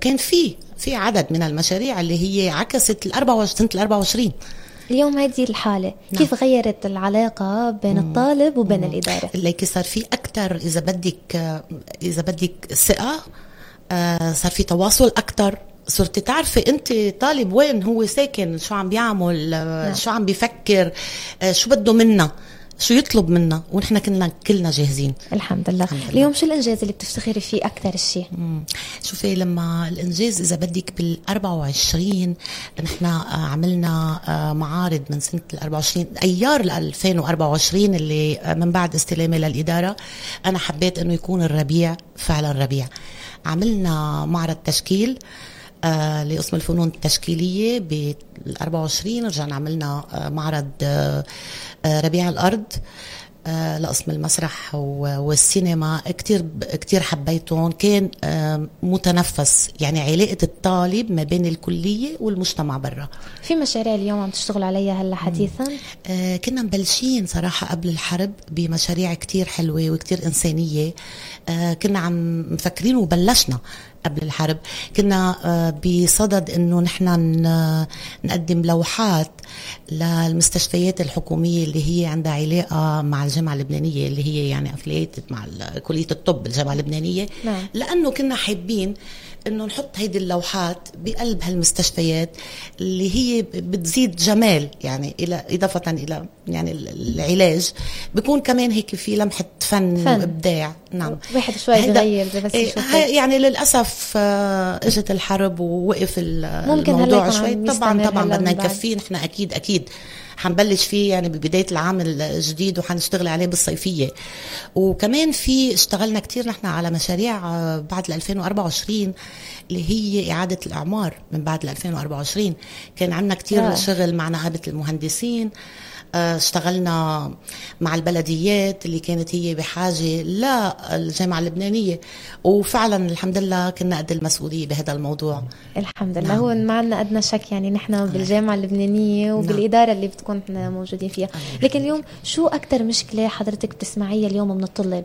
وكان في عدد من المشاريع اللي هي عكست سنة 24. اليوم هذه الحالة كيف غيرت العلاقة بين الطالب وبين الإدارة؟ اللي صار في أكتر إذا بدك ثقة، صار في تواصل أكتر. صرت تعرفي أنت طالب وين هو ساكن، شو عم بيعمل، شو عم بيفكر، شو بده منا، شو يطلب منا، ونحن كلنا جاهزين الحمد لله. اليوم شو الإنجاز اللي بتفتخري فيه أكتر الشيء؟ شوفي، لما الإنجاز إذا بدك بال24 نحن عملنا معارض من سنة 24 أيار 2024 اللي من بعد استلامي للإدارة. أنا حبيت أنه يكون الربيع فعلا ربيع. عملنا معرض تشكيل لقسم الفنون التشكيلية بال24. رجعنا عملنا معرض ربيع الأرض لقسم المسرح والسينما. كتير حبيتهم. كان متنفس، يعني علاقة الطالب ما بين الكلية والمجتمع برا. في مشاريع اليوم عم تشتغل عليها هلا حديثا؟ كنا مبلشين صراحة قبل الحرب بمشاريع كتير حلوة وكتير إنسانية. كنا عم مفكرين وبلشنا قبل الحرب. كنا بصدد انه نحن نقدم لوحات للمستشفيات الحكومية اللي هي عندها علاقة مع الجامعة اللبنانية، اللي هي يعني افليتد مع كلية الطب الجامعة اللبنانية. لانه كنا حابين انه نحط هيدي اللوحات بقلب هالمستشفيات اللي هي بتزيد جمال، يعني الى اضافة الى يعني العلاج بيكون كمان هيك في لمحة فن وابداع. نعم، واحد شوي بغير بس يعني للاسف اجت الحرب ووقف الموضوع شوي. طبعا بدنا نكفيه. نحن اكيد حنبلش فيه يعني ببداية العام الجديد وحنشتغل عليه بالصيفية. وكمان اشتغلنا كتير نحن على مشاريع بعد 2024 اللي هي إعادة الإعمار. من بعد 2024 كان عندنا كتير شغل مع نقابة المهندسين. اشتغلنا مع البلديات اللي كانت هي بحاجة للجامعة اللبنانية، وفعلا الحمد لله كنا قد المسؤولية بهذا الموضوع. الحمد لله. هو ما عندنا أدنى شك، يعني نحن بالجامعة اللبنانية وبالإدارة اللي بتكون احنا موجودين فيها. لكن اليوم شو أكتر مشكلة حضرتك بتسمعيها اليوم من الطلاب؟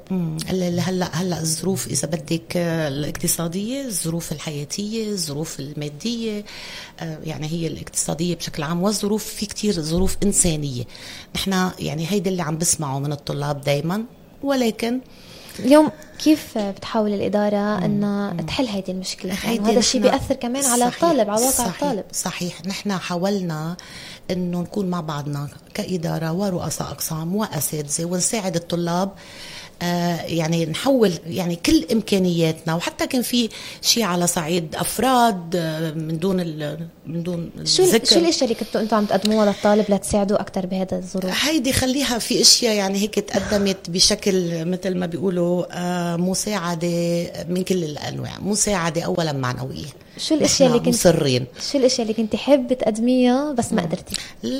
هلا الظروف إذا بدك الاقتصادية، الظروف الحياتية، الظروف المادية، يعني هي الاقتصادية بشكل عام، والظروف في كتير ظروف إنسانية. نحن يعني هيدا اللي عم بسمعه من الطلاب دايما. ولكن اليوم كيف بتحاول الإدارة أن تحل هذه المشكلة؟ يعني هذا الشيء بيأثر كمان على الطالب، على واقع الطالب. صحيح. نحن حاولنا أنه نكون مع بعضنا كإدارة ورؤساء أقسام وأساتذة ونساعد الطلاب. يعني نحول يعني كل إمكانياتنا، وحتى كان في شيء على صعيد أفراد من دون الذكر. شو الأشياء اللي كنتوا أنتوا عم تقدموها للطالب لتساعدوا أكتر بهذا الظروف؟ هيدي خليها في أشياء يعني هيك تقدمت بشكل مثل ما بيقولوا مساعدة من كل الأنواع. مساعدة أولا معنوية. شو الاشياء اللي كنت مصرين؟ شو الاشياء اللي كنت حابه تقدميها بس ما قدرتي؟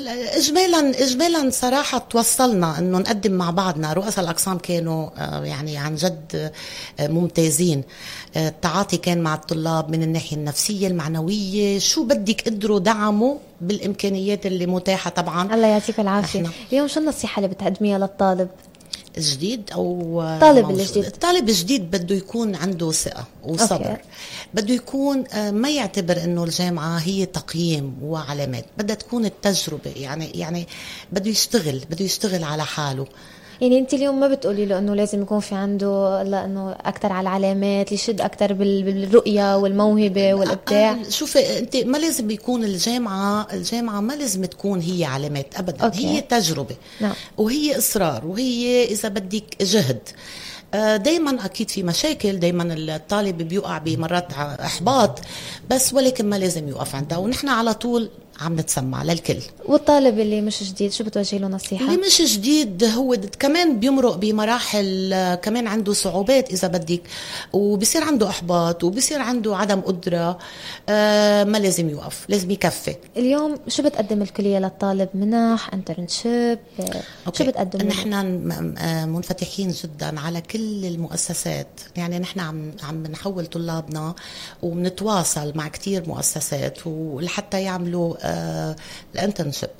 اجمالا صراحه توصلنا انه نقدم مع بعضنا. رؤساء الاقسام كانوا يعني عن جد ممتازين. التعاطي كان مع الطلاب من الناحيه النفسيه المعنويه، شو بدك قدروا دعموا بالامكانيات اللي متاحه. طبعا الله يعطيك العافيه. اليوم شو النصيحه اللي بتقدميها للطالب الجديد او الطالب الجديد؟ بده يكون عنده ثقة وصبر. بده يكون ما يعتبر انه الجامعة هي تقييم وعلامات، بدها تكون التجربة. يعني بده يشتغل على حاله. يعني انت اليوم ما بتقولي له انه لازم يكون في عنده انه اكثر على العلامات، يشد اكثر بالرؤيه والموهبه والابداع؟ شوفي، انت ما لازم يكون الجامعه ما لازم تكون هي علامات ابدا. هي تجربه. وهي اصرار، وهي اذا بدك جهد. دايما اكيد في مشاكل، دايما الطالب بيوقع بمرات احباط، بس ولكن ما لازم يوقف عندها، ونحن على طول عم نتسمع للكل. والطالب اللي مش جديد شو بتوجه له نصيحة؟ اللي مش جديد هو كمان بيمرق بمراحل، كمان عنده صعوبات إذا بدك، وبصير عنده إحباط، وبصير عنده عدم قدرة. ما لازم يوقف، لازم يكفي. اليوم شو بتقدم الكلية للطالب؟ منح، انترنشيب، شو بتقدم؟ نحن منفتحين جدا على كل المؤسسات. يعني نحن عم نحول طلابنا وبنتواصل مع كتير مؤسسات ولحتى يعملوا الانترنشيب،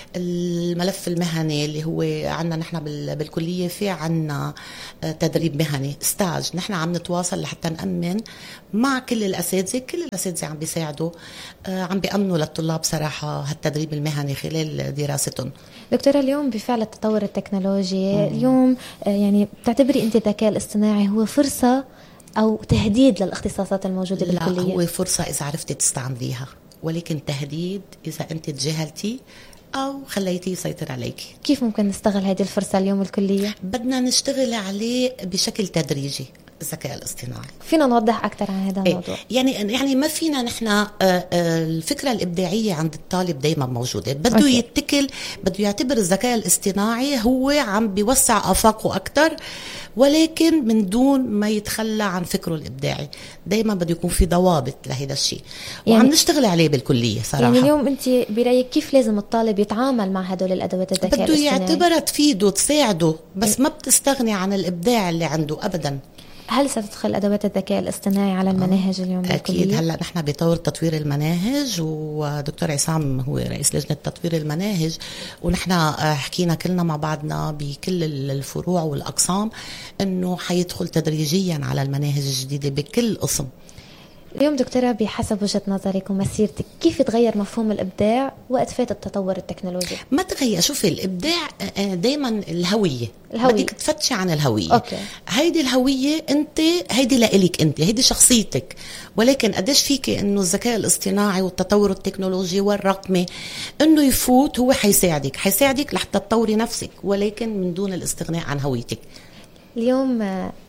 الملف المهني اللي هو عنا نحن بالكلية، في عنا تدريب مهني ستاج. نحن عم نتواصل لحتى نأمن مع كل الأساتذة. كل الأساتذة عم بيساعدوا، عم بيأمنوا للطلاب صراحة هالتدريب المهني خلال دراستهم. دكتورة، اليوم بفعل التطور التكنولوجي اليوم يعني بتعتبري أنت الذكاء الاصطناعي هو فرصة أو تهديد للاختصاصات الموجودة بالكلية؟ لا، هو فرصة إذا عرفتي تستعمليها، ولكن تهديد إذا أنت تجاهلتي أو خليتيه يسيطر عليك. كيف ممكن نستغل هذه الفرصة اليوم الكلية؟ بدنا نشتغل عليه بشكل تدريجي. الذكاء الاصطناعي فينا نوضح أكثر عن هذا الموضوع؟ يعني ما فينا نحن الفكرة الإبداعية عند الطالب دايما موجودة. بده يتكل، بده يعتبر الذكاء الاصطناعي هو عم بيوسع آفاقه أكثر، ولكن من دون ما يتخلى عن فكره الإبداعي. دايما بده يكون في ضوابط لهذا الشيء، وعم نشتغل عليه بالكلية صراحة. يعني اليوم أنت برأيك كيف لازم الطالب يتعامل مع هدول الأدوات الذكاء الاصطناعي؟ بده يعتبرها تفيده تساعده، بس ما بتستغني عن الإبداع اللي عنده أبدا. هل ستدخل أدوات الذكاء الاصطناعي على المناهج اليوم بالكلية؟ أكيد. هلأ نحن بطور تطوير المناهج، ودكتور عصام هو رئيس لجنة تطوير المناهج، ونحن حكينا كلنا مع بعضنا بكل الفروع والأقسام أنه حيدخل تدريجيا على المناهج الجديدة بكل قسم. اليوم دكتورة، بحسب وجهة نظرك ومسيرتك، كيف يتغير مفهوم الإبداع وقت فات التطور التكنولوجي؟ ما تغير. شوفي، الإبداع دايما الهوية. بدك تفتشي عن الهوية. أوكي. هيدي الهوية أنت، هيدي لإلك أنت، هيدي شخصيتك. ولكن قديش فيك أنه الذكاء الاصطناعي والتطور التكنولوجي والرقمي أنه يفوت، هو حيساعدك لحتى تطوري نفسك، ولكن من دون الاستغناء عن هويتك. اليوم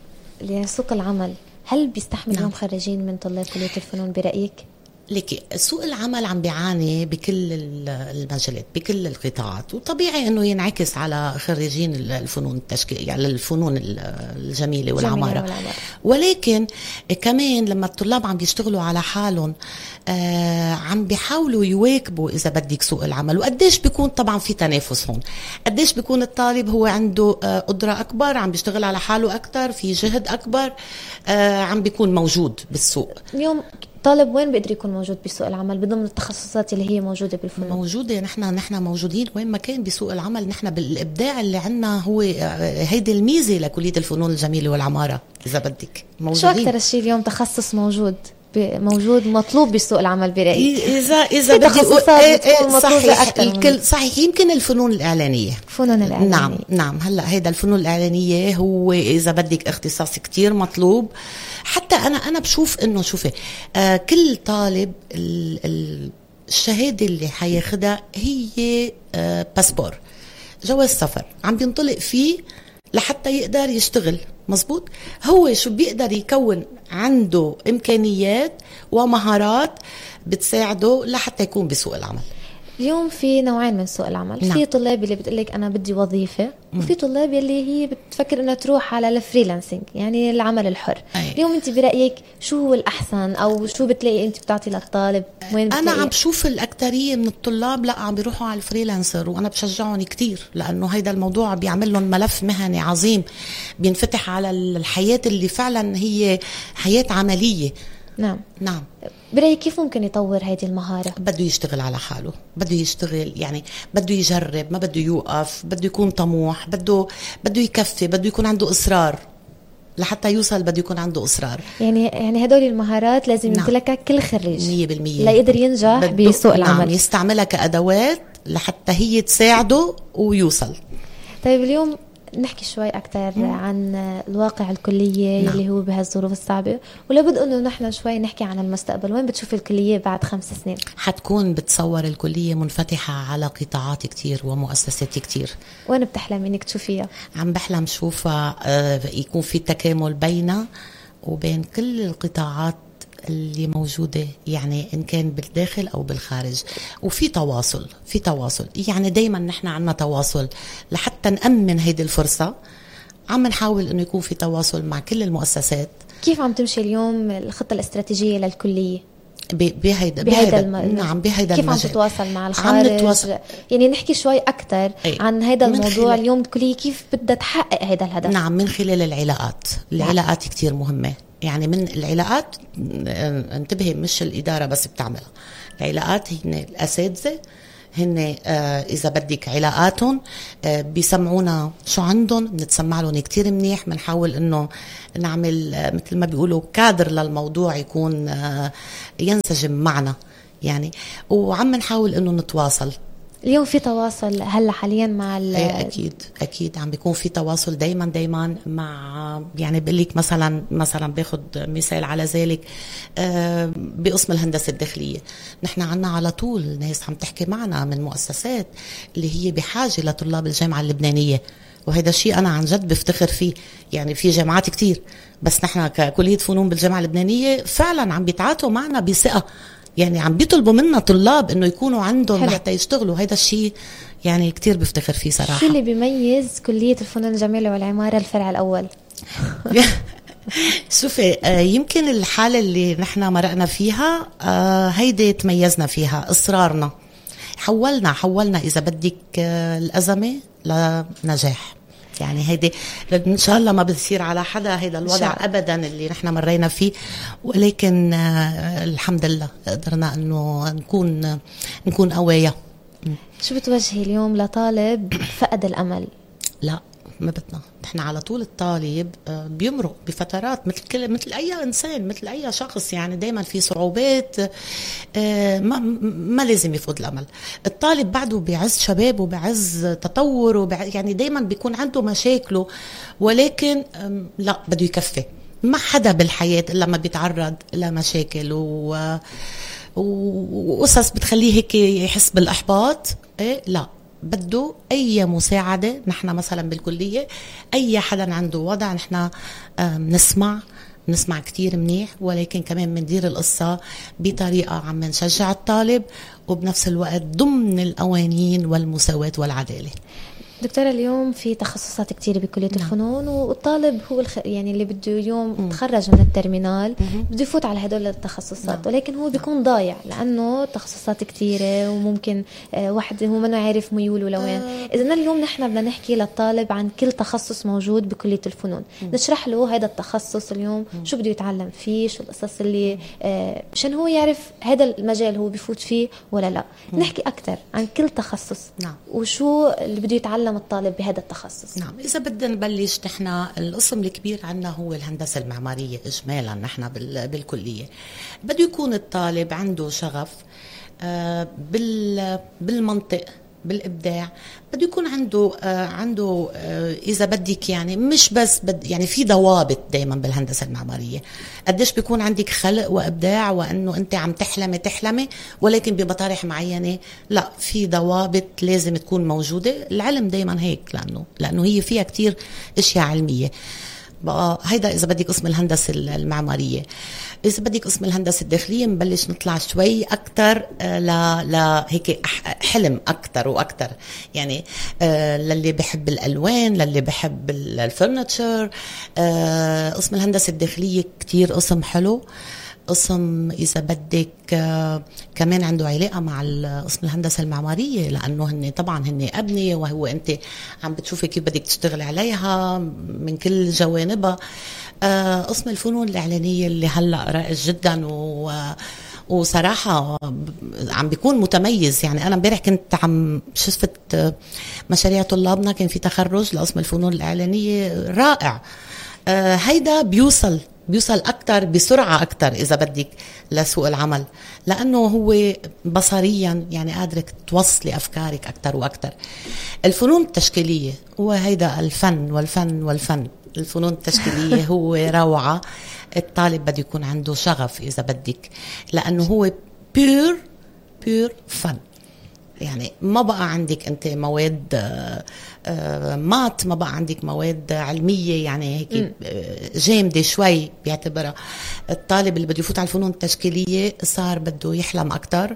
لسوق العمل، هل بيستحمل اليوم خريجين من طلاب كلية الفنون برأيك؟ لكي سوق العمل عم بيعاني بكل المجالات، بكل القطاعات، وطبيعي انه ينعكس على خريجين الفنون التشكيلية، يعني الفنون الجميلة والعمارة. ولكن كمان لما الطلاب عم بيشتغلوا على حالهم، عم بيحاولوا يواكبوا إذا بدك سوق العمل. وقديش بيكون طبعا في تنافس هون، قديش بيكون الطالب هو عنده قدرة أكبر، عم بيشتغل على حاله أكتر، في جهد أكبر، عم بيكون موجود بالسوق. اليوم طالب وين بيقدر يكون موجود بسوق العمل بضمن التخصصات اللي هي موجودة بالفنون؟ موجودة. نحن موجودين وين ما كان بسوق العمل. نحن بالإبداع اللي عنا هو هيدي الميزة لكلية الفنون الجميلة والعمارة إذا بدك. موجودين. شو أكتر الشيء اليوم تخصص موجود مطلوب بسوق العمل برأيك؟ إذا بدي مطلوبة أكتر. الكل صحيح. يمكن الفنون الإعلانية. نعم. هلا هيدا الفنون الإعلانية هو إذا بدك اختصاص كتير مطلوب. حتى أنا بشوف إنه شوفي، كل طالب الشهادة اللي حياخدها هي باسبور، جواز سفر، عم بينطلق فيه لحتى يقدر يشتغل. مزبوط. هو شو بيقدر يكون عنده إمكانيات ومهارات بتساعده لحتى يكون بسوق العمل. اليوم في نوعين من سوق العمل. نعم. في طلاب اللي بتقلك أنا بدي وظيفة، وفي طلاب اللي هي بتفكر إنها تروح على الفريلانسنج، يعني العمل الحر. اليوم أنت برأيك شو هو الأحسن، أو شو بتلاقي أنت بتعطي للطالب؟ وين أنا عم بشوف الأكترية من الطلاب لا عم بيروحوا على الفريلانسر، وأنا بشجعهم كتير، لأنه هيدا الموضوع بيعمل لهم ملف مهني عظيم، بينفتح على الحياة اللي فعلا هي حياة عملية. نعم. برأيك كيف ممكن يطور هذه المهارة؟ بده يشتغل على حاله، بده يشتغل، يعني بده يجرب، ما بده يوقف، بده يكون طموح، بده يكفي، بده يكون عنده إصرار لحتى يوصل، بده يكون عنده إصرار. يعني هدول المهارات لازم يمتلكها كل خريج 100% لا يقدر ينجح بسوق العمل. نعم، يستعملها كأدوات لحتى هي تساعده ويوصل. طيب اليوم نحكي شوي أكتر عن الواقع الكلية. نعم. اللي هو بهالظروف الصعبة، ولابد أنه نحن شوي نحكي عن المستقبل. وين بتشوف الكلية بعد 5 سنين؟ حتكون بتصور الكلية منفتحة على قطاعات كتير ومؤسسات كتير. وين بتحلم إنك تشوفيها؟ عم بحلم شوفها يكون في تكامل بيننا وبين كل القطاعات اللي موجودة، يعني إن كان بالداخل أو بالخارج، وفي تواصل. يعني دايما نحن عنا تواصل لحتى نأمن هيدي الفرصة. عم نحاول إنه يكون في تواصل مع كل المؤسسات. كيف عم تمشي اليوم الخطة الاستراتيجية للكلية؟ بهيدا نعم، بهيدا كيف عم تتواصل مع الخارج؟ يعني نحكي شوي أكتر عن هيدا الموضوع. اليوم الكلية كيف بدها تحقق هيدا الهدف؟ نعم، من خلال العلاقات كتير مهمة. يعني من العلاقات. انتبهي، مش الإدارة بس بتعملها، العلاقات هن الأساتذة، هن إذا بدك علاقاتهم بيسمعونا شو عندهم، بنتسمع لهم كتير منيح، بنحاول إنه نعمل مثل ما بيقولوا كادر للموضوع يكون ينسجم معنا يعني، وعم نحاول إنه نتواصل. اليوم في تواصل هلا حاليا مع اكيد عم بيكون في تواصل دايما مع، يعني بقول لك مثلا باخذ مثال على ذلك بقسم الهندسه الداخليه، نحن عنا على طول ناس عم تحكي معنا من مؤسسات اللي هي بحاجه لطلاب الجامعه اللبنانيه، وهذا الشيء انا عن جد بفتخر فيه. يعني في جامعات كتير، بس نحن ككليه فنون بالجامعه اللبنانيه فعلا عم بيتعاطوا معنا بثقه، يعني عم بيطلبوا منا طلاب انه يكونوا عندهم حتى يشتغلوا. هيدا الشيء يعني كتير بفتخر فيه صراحة. شو اللي بيميز كلية الفنون الجميلة والعمارة الفرع الأول؟ شوفي، يمكن الحالة اللي نحن مرقنا فيها هيدي تميزنا فيها، إصرارنا حولنا إذا بدك الأزمة لنجاح. يعني هيدي ان شاء الله ما بتصير على حدا هيدا الوضع ابدا اللي نحن مرينا فيه، ولكن الحمد لله قدرنا انه نكون قوية. شو بتوجهي اليوم لطالب فقد الامل؟ لا، ما بدنا، نحن على طول الطالب بيمرق بفترات مثل اي انسان، مثل اي شخص، يعني دايما في صعوبات، ما لازم يفقد الامل. الطالب بعده بعز شباب وبعز تطور يعني دايما بيكون عنده مشاكله، ولكن لا، بده يكفي. ما حدا بالحياة الا ما بيتعرض لمشاكل وقصص بتخليه هيك يحس بالاحباط. لا، بده أي مساعدة. نحن مثلا بالكلية أي حدا عنده وضع نحن نسمع كتير منيح، ولكن كمان مندير القصة بطريقة عم نشجع الطالب، وبنفس الوقت ضمن القوانين والمساواة والعدالة. دكتورة، اليوم في تخصصات كتير بكلية الفنون، والطالب هو يعني اللي بده يوم تخرج من الترمينال بده يفوت على هدول التخصصات، ولكن هو بيكون ضايع لأنه تخصصات كتيرة، وممكن واحد هو ما عارف ميوله لوين. إذن اليوم نحن بدنا نحكي للطالب عن كل تخصص موجود بكلية الفنون، نشرح له هذا التخصص اليوم شو بده يتعلم فيه، شو القصص اللي عشان هو يعرف هذا المجال هو بيفوت فيه ولا لا. نحكي أكتر عن كل تخصص وشو اللي بده يتعلم الطالب بهذا التخصص. نعم، إذا بدنا نبلش، نحن القسم الكبير عنا هو الهندسة المعمارية إجمالا. نحن بالكلية بده يكون الطالب عنده شغف بالمنطق، بالإبداع، بده يكون عنده إذا بدك يعني مش بس يعني في ضوابط دايما بالهندسة المعمارية. قديش بيكون عندك خلق وإبداع، وأنه أنت عم تحلمي ولكن بمطارح معينة، لا، في ضوابط لازم تكون موجودة. العلم دايما هيك، لأنه هي فيها كتير أشياء علمية. بقى هيدا إذا بدك قسم الهندسة المعمارية. إذا بدك قسم الهندسة الداخلية نبلش نطلع شوي أكتر هيك حلم أكتر وأكتر، يعني للي بحب الألوان، للي بحب الفرنتشر. قسم الهندسة الداخلية كتير قسم حلو، قسم إذا بدك كمان عنده علاقة مع قسم الهندسة المعمارية، لأنه هن أبنية، وهو أنت عم بتشوفي كيف بدك تشتغل عليها من كل جوانبها. قسم الفنون الإعلانية اللي هلأ رائج جدا وصراحة عم بيكون متميز. يعني أنا امبارح كنت شفت مشاريع طلابنا، كان في تخرج لقسم الفنون الإعلانية رائع. هيدا بيوصل أكتر بسرعة أكتر إذا بدك لسوق العمل، لأنه هو بصريا يعني قادرك توصلي أفكارك أكتر وأكتر. الفنون التشكيلية وهيدا الفن. الفنون التشكيلية هو روعة. الطالب بده يكون عنده شغف إذا بدك، لأنه هو بيور فن. يعني ما بقى عندك أنت مواد مات، ما بقى عندك مواد علمية يعني هيك جامدة شوي بيعتبرها. الطالب اللي بده يفوت على الفنون التشكيلية صار بده يحلم أكتر،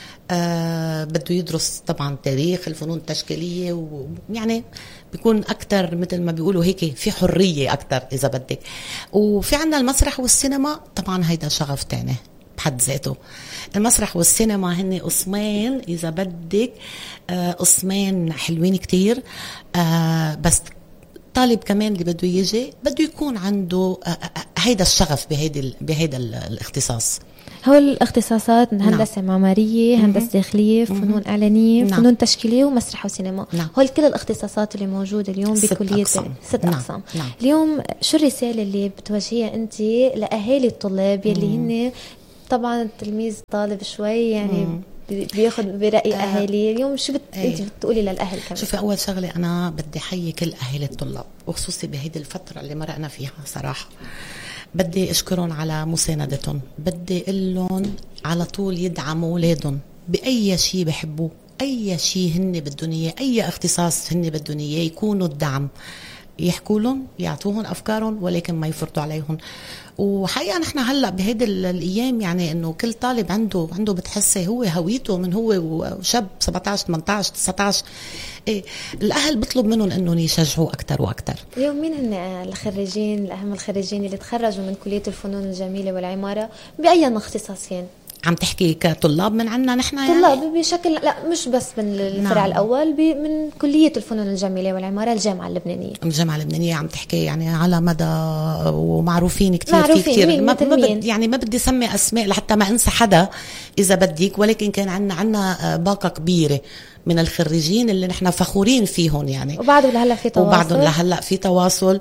بده يدرس طبعا تاريخ الفنون التشكيلية، ويعني بيكون أكتر مثل ما بيقولوا هيك في حرية أكتر إذا بدك. وفي عنا المسرح والسينما، طبعا هيدا شغف تاني بحد ذاته. المسرح والسينما هن قسمين إذا بدك، قسمين حلوين كتير، بس الطالب كمان اللي بده يجي بده يكون عنده هيدا الشغف بهيدا الاختصاص. هول الاختصاصات هندسة معمارية، هندسة داخلية، فنون إعلانية، فنون تشكيلية، ومسرح وسينما. هول كل الاختصاصات اللي موجودة اليوم بكلية 6 أقسام. اليوم شو الرسالة اللي بتوجهيها أنت لأهالي الطلاب يلي هن طبعا التلميذ طالب شوي يعني بياخد برأي أهالي اليوم؟ شو أنت بتقولي للأهل كمان؟ شوفي، أول شغلة أنا بدي حيي كل أهالي الطلاب، وخصوصي بهيدي الفترة اللي مرقنا فيها صراحة. بدي أشكرهم على مساندتهم، بدي أقلهم على طول يدعموا أولادهم بأي شيء بحبوه، أي شيء هن بدهم إياه، أي اختصاص هن بدهم إياه، يكونوا الدعم، يحكوا لهم، يعطوهم أفكارهم، ولكن ما يفرطوا عليهم. وحقيقة نحن هلأ بهيدي الأيام يعني إنه كل طالب عنده بتحسي هو هويته من هو وشاب 17 18 19. إيه، الأهل بطلب منهم إنهم يشجعوا أكتر وأكتر. اليوم مين هن الخريجين، الأهم الخريجين اللي تخرجوا من كلية الفنون الجميلة والعمارة بأي اختصاصين؟ عم تحكي كطلاب من عنا نحن يعني؟ طلاب بشكل، لا مش بس من الفرع الأول، من كلية الفنون الجميلة والعمارة الجامعة اللبنانية. الجامعة اللبنانية عم تحكي يعني على مدى، ومعروفين كتير، في كتير يعني ما بدي سمي أسماء لحتى ما أنسى حدا إذا بديك، ولكن كان عنا باقة كبيرة من الخريجين اللي نحن فخورين فيهم يعني. وبعدهم لهلا في تواصل، وبعدهم لهلا في تواصل.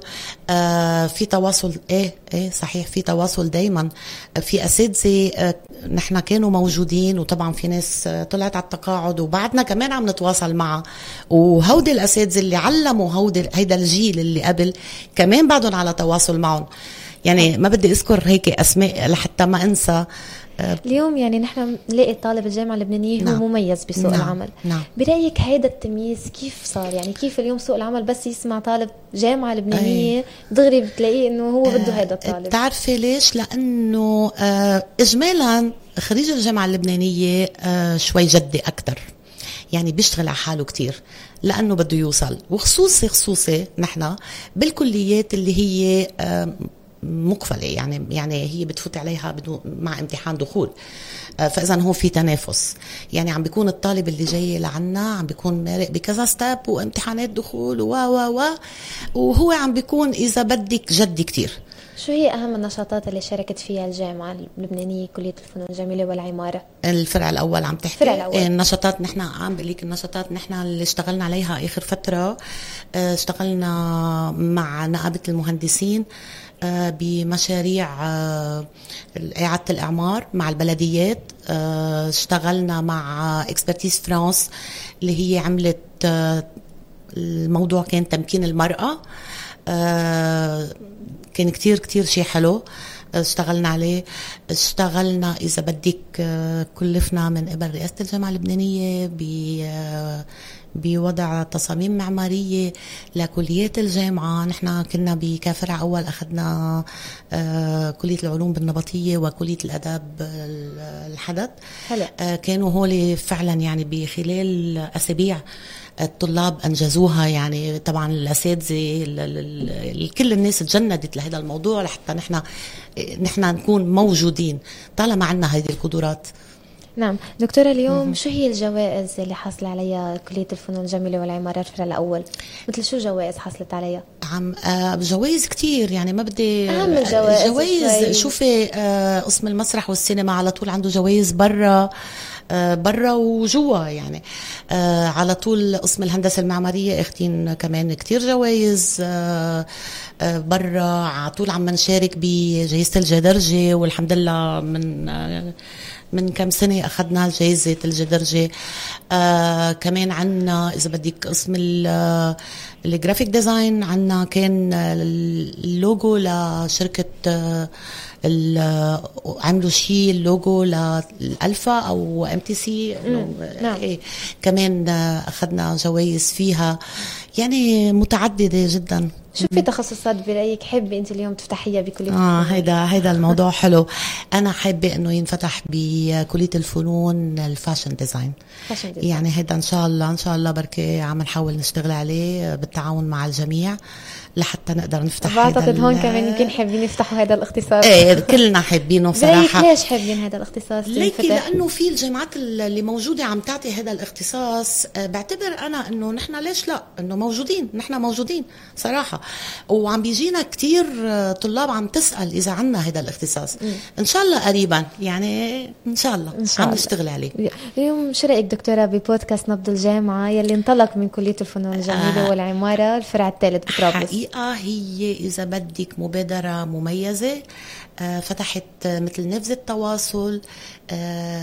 في تواصل، ايه صحيح، في تواصل دايما. في اساتذه نحن كانوا موجودين، وطبعا في ناس طلعت على التقاعد وبعدنا كمان عم نتواصل معها، وهودي الاساتذه اللي علموا هيدا الجيل اللي قبل كمان بعدهم على تواصل معهم. يعني ما بدي اذكر هيك اسماء لحتى ما انسى. اليوم يعني نحن نلاقي طالب الجامعة اللبنانية هو مميز بسوق العمل. برأيك هيدا التمييز كيف صار؟ يعني كيف اليوم سوق العمل بس يسمع طالب جامعة لبنانية دغري بتلاقيه انه هو بده هيدا الطالب؟ بتعرفي ليش؟ لانه اجمالا خريج الجامعة اللبنانية شوي جدي اكتر، يعني بيشتغل على حاله كتير لانه بده يوصل. وخصوصي نحن بالكليات اللي هي مقفلة، يعني هي بتفوت عليها مع امتحان دخول، فإذا هو في تنافس. يعني عم بيكون الطالب اللي جاي لعنا عم بيكون مارق بكذا ستاب وامتحانات دخول وهو عم بيكون إذا بدك جدي كتير. شو هي أهم النشاطات اللي شاركت فيها الجامعة اللبنانية كلية الفنون الجميلة والعمارة؟ الفرع الأول عم تحكي؟ الفرع الأول. النشاطات نحن عم بقول لك، النشاطات نحن اللي اشتغلنا عليها آخر فترة، اشتغلنا مع نقابة المهندسين بمشاريع إعادة الإعمار مع البلديات. اشتغلنا مع اكسبرتيز فرانس اللي هي عملت الموضوع كان تمكين المرأة. كان كتير شيء حلو اشتغلنا عليه. اشتغلنا إذا بدك كلفنا من قبل رئاسة الجامعة اللبنانية بوضع تصاميم معمارية لكليات الجامعة. نحن كنا بكفرع أول أخذنا كلية العلوم بالنبطية وكلية الأداب الحدث. كانوا هولي فعلا يعني بخلال أسابيع الطلاب أنجزوها. يعني طبعا الأساتذة كل الناس تجندت لهذا الموضوع لحتى نحن نكون موجودين طالما عنا هذه القدرات. نعم دكتورة، اليوم شو هي الجوائز اللي حصل عليها كلية الفنون الجميلة والعمارة الفرع الأول؟ مثل شو جوائز حصلت عليها؟ جوائز كتير، يعني ما بدي أهم الجوائز. شوفي قسم المسرح والسينما على طول عنده جوائز برا وجوا، يعني على طول قسم الهندسة المعمارية اخدين كمان كتير جوائز برا. على طول عم نشارك بجائزة الجدرجة، والحمد لله من كم سنة أخذنا جائزة الجدرجة. كمان عنا إذا بدك قسم الجرافيك ديزاين، عنا كان اللوجو لشركة عملوا شيء اللوجو للألفا أو MTC. نعم. كمان أخذنا جوائز فيها، يعني متعددة جدا. شو في تخصصات برأيك حابة أنت اليوم تفتحيها بكلية هيدا الموضوع حلو. أنا حابة إنه ينفتح بكلية الفنون الفاشن ديزاين. يعني هيدا إن شاء الله بركي عم نحاول نشتغل عليه بالتعاون مع الجميع لحتى نقدر نفتح. بعتقد هون كمان يمكن حابين يفتحوا هذا الاختصاص. كلنا حابينه صراحة. ليش حابين هذا الاختصاص؟ لأنه في الجامعات اللي موجودة عم تعطي هذا الاختصاص. بعتبر أنا إنه نحن ليش لا، إنه نحن موجودين صراحة. وعم بيجينا كتير طلاب عم تسأل إذا عنا هذا الاختصاص. إن شاء الله قريبا، يعني إن شاء الله عم نشتغل عليه. اليوم شو رأيك دكتورة ببودكاست نبض الجامعة يلي انطلق من كلية الفنون الجميلة والعمارة الفرع الثالث بطرابلس؟ حقيقة هي إذا بدك مبادرة مميزة، فتحت مثل نافذة تواصل